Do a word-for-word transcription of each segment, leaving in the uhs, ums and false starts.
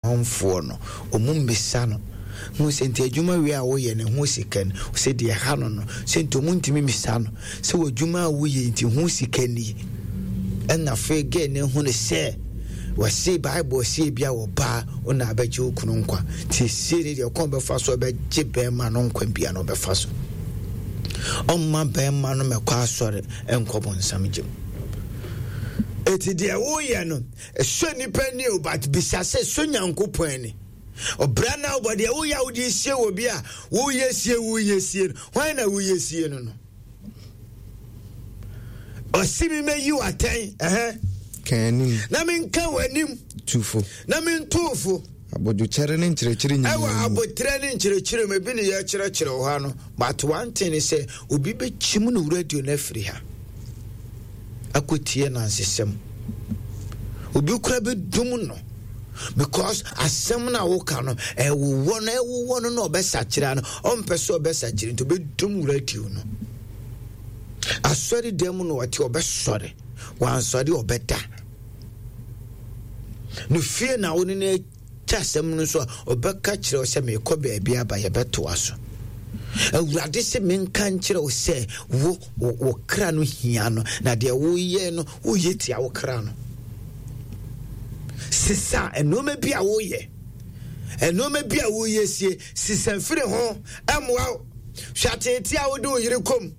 onfo no omum bisa no mu senti adwuma wi a wo ye ne ho sika no se de ha no no senti omuntimi misa no se wadwuma a wo ye nti ho sika ni enna fe ge ne ho ne se wasi bible si bia wo ba ona abaje okunu nkwa ti sire de kon be fa so be je be ma no nkwa bia no be fa so omma be ma no mekwa asore enkobo nsam gem eti de wo ye no so nipa ni o but bisa se so nyankopon ni obra na obode wo ya wo di sie wo bia wo yesie wo yesie why na wo yesie no no osimi me you aten eh Kani na minka wanim tufo na min tufo abodu chere ne nkyerechire nyina ewa abotre ne nkyerechire me bi ne ya kyerechire ho ha no but one thing is say obi be chim no radio na free ha akotie na nsesem obi kura be dum no because asem na wo ka no e wo wo no e wo wo no no obesa kire no ompese obesa kire to be dum radio no asori dem no wati obesore wan sori obeda no fie na woni na chasem no so obeka kire o se me ko ba bia ba ye beto aso awurade se menka nkire o se wo wo kra no hia no na de wo ye no wo ye tia wo kra no sisa enome bia wo ye enome bia wo ye sie sisa firi ho amwa hwate tia wo do yire kom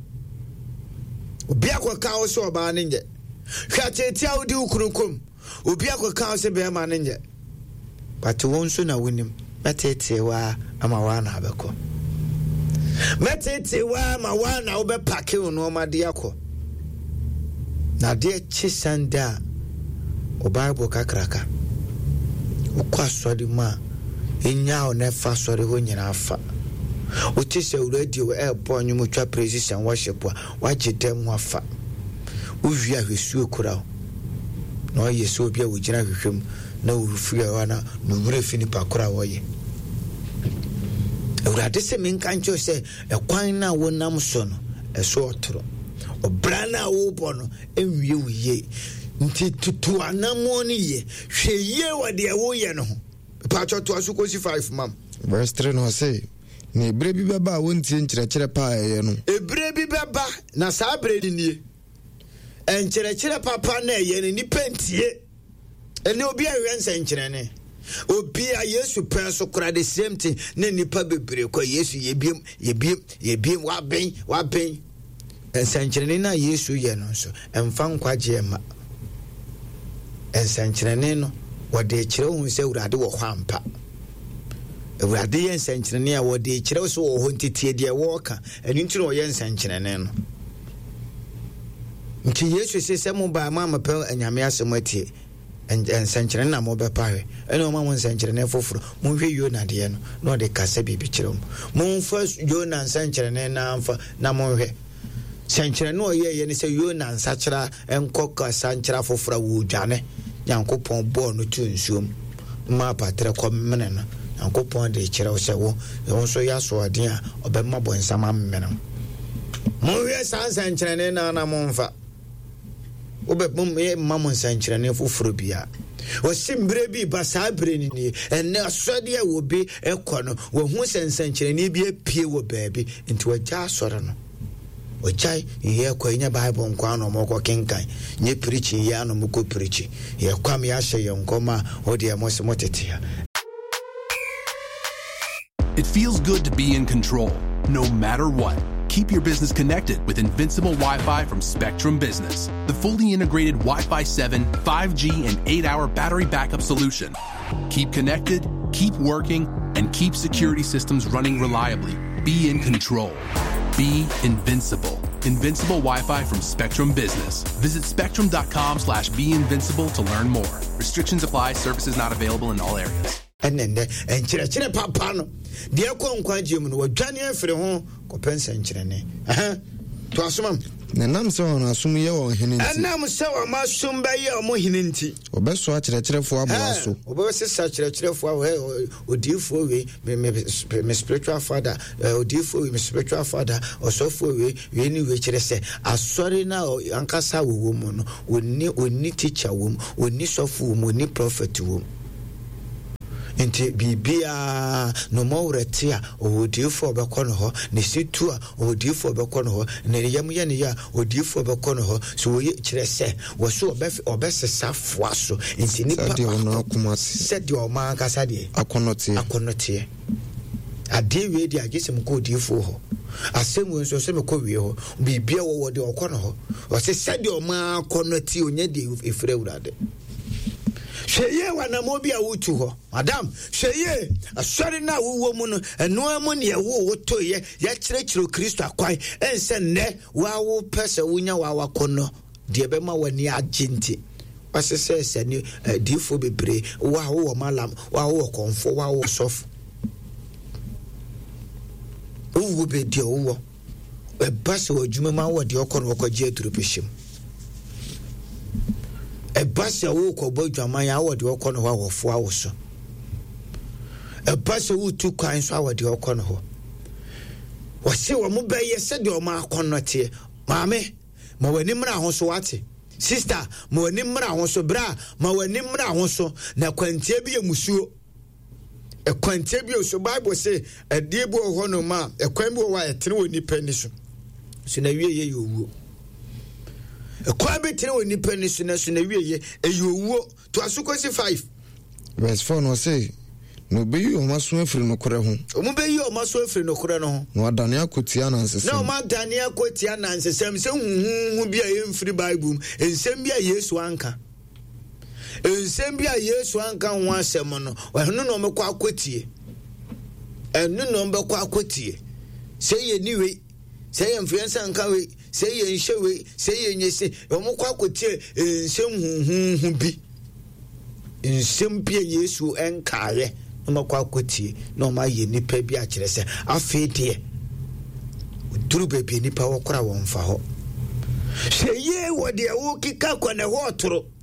obi akoka wo so ba ne nje hwate tia wo di ukurukom obi akoka wo se be ma ne nje but won so na wonim metete wa ama wa na abeko metete wa ma wa na wo be pake no ma de akọ na de chisanda o bible kakraka ukwa sori ma enya o ne fa sori ho nyina afa o tise radio e bo nyumu twa praise and worship wa waje dem afa o wi ahwesu okura na o yeso obi a wo gina hwehwem na o rufu ya wana no wure fini pakora wo ye urade se menka ncho se ekwan na wonam so no eso otoro obrana wo bo no enwie wiye nti tutu anamo ni ye hweye wade wo ye no pa choto asukosi five mam verse three no say na ebre bi beba wontie nkyerɛkyerɛ pa ye no ebre bi beba na saa bre ni nie enkyerɛkyerɛ papa na ye ni pentie ene obi awensa nkyerɛne obi a Yesu pen so kura the same thing na nipa bebre kwa Yesu yebiem yebiem yebiem wa ben wa ben ensankyerene na Yesu ye no so emfa nkwaje ma ensankyerene no wode kyerɛ hu sɛ urade wo hwampa urade ye ensankyerene a wode kyerɛ so wo ho ntitie de wo ka enu ntino wo ye ensankyerene no nti Yesu sɛ sɛ mo ba ma ma pe anyame asematie and ensankyerene na mo be pawe ene o ma mo ensankyerene foforo mo hwe Yona de no no de kasa bibi kyerɛ mo mo fa Yona ensankyerene na amfa na mo hwe sankyerene no ye ye ne sɛ Yona ensakyera enko kasa nkyera foforo wo dwane Yankopɔn bo no tu nsuom ma patre komene no Yankopɔn de kyerɛ wo sɛ wo wo so ya so aden a obɛma bo nsama mmene mo hwe sankyerene na na mo mfa obe mum ye mamun sankyerene foforo bia o simbre bi ba sa bre ni ni enne asode a wo bi ekono wo hu sankyerene bi apie wo baabi nti wagya asore no o chai ye kwa nya bible nkwa no mo ko kenkan nye preaching ya no mo ko preach ye kwam ya hye ye nkoma o de mo se motetia. It feels good to be in control no matter what. Keep your business connected with Invincible Wi-Fi from Spectrum Business, the fully integrated Wi-Fi seven, five G, and eight hour battery backup solution. Keep connected, keep working, and keep security systems running reliably. Be in control. Be invincible. Invincible Wi-Fi from Spectrum Business. Visit spectrum.com slash be invincible to learn more. Restrictions apply. Services not available in all areas. And then and chira papa no de ko nkwaje mu no wadwane afre ho ko pensa nkyerene aha to asomam na nam se won asum ye won hene nti nam se wa masum ba ye mo hene nti obeso akyerɛkyerɛfo aboaso obeso akyerɛkyerɛfo odifo we me spiritual father odifo we me spiritual father osofo we we ni we kyerɛ sɛ asɔre na ankasa wo mu no oni oni teacher wo mu oni sofo wo mu oni prophet wo nti bibia no mawrete a odifo obekọ no ho ne situ a odifo obekọ no ho ne yam ye ne ya odifo obekọ no ho so wo kire se wo so obef obesesa foa so nti ni papa se de o man kasa de akonote akonote ade we de agesem ko odifo ho asemu nso se me ko wie ho bibia wo wo de okọ no ho wo se se de o man akonote onye de efre wurade Sheye wana mobi a wutu ho madam sheye asori na wuwo mu no eno amu ne wo woto ye ya kirekiro Kristo akwan ense ne wa wo pese wunya wa wakono de be ma wani agenti wasese se ni difo bebre wa wo malam wa wo konfo wa wo sof wo be de wo e base wajuma ma wo de okono okoje aturupeshim e basa wo ko bodwaman ya wo de okọ no ho awofo awoso e basa wo tu kwan so awode okọ no ho wo se wo mo beye se de o ma akonote maame ma wani mra ho so wate sister ma wani mra ho so bra ma wani mra ho so na kwantie bi emusuo e kwantie bi so bible say e de bu ho no ma e kwan bi wo wa etere woni pani so so na wie ye yowo kwa betre woni pani so na so na wieye eyowo to asokosi five verse four no say no be you maso afiri no kore ho omo be you maso afiri no kore no ho no adane akotia na nsesem no ma adane akotia na nsesem se huhu bia ye mfiri bible ensem bia yesu anka ensem bia yesu anka ho asem no ohno no me kwa akotie enu no mbe kwa akotie se ye niwe se ye mfriensa anka we say ye nshewe say ye nyese omukwa kotie nsem huhu bi nsem bia yesu enkaare omukwa kotie no ma ye nipa bi a kire se afede duru bebi nipa wokora wonfa ho sey ye wode wo kika kwane ho otoro